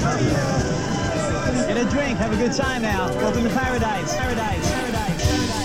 Get a drink, have a good time now. Welcome to paradise. Paradise.